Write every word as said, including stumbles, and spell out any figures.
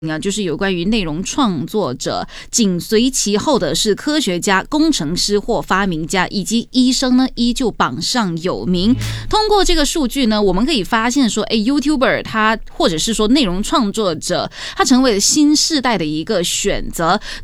啊，就是有关于内容创作者，紧随其后的是科学家、工程师或发明家，以及医生呢，依旧榜上有名。通过这个数据呢，我们可以发现说，哎 ，YouTuber 他或者是说内容创作者，他成为了新世代的一个选择。